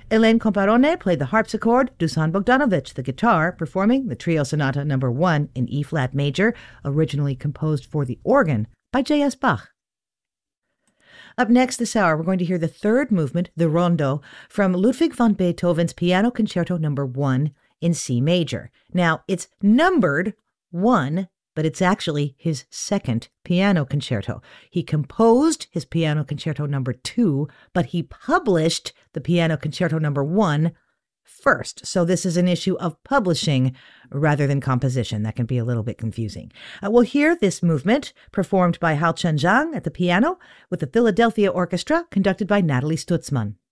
Elaine Comparone played the harpsichord, Dusan Bogdanovich the guitar, performing the Trio Sonata No. 1 in E-flat major, originally composed for the organ by J.S. Bach. Up next this hour, we're going to hear the third movement, the Rondo, from Ludwig van Beethoven's Piano Concerto No. 1 in C major. Now, it's numbered 1, but it's actually his second piano concerto. He composed his Piano Concerto No. 2, but he published the Piano Concerto No. 1 first. So this is an issue of publishing rather than composition. That can be a little bit confusing. We'll hear this movement performed by Hao Chen-Zhang at the piano with the Philadelphia Orchestra, conducted by Natalie Stutzmann.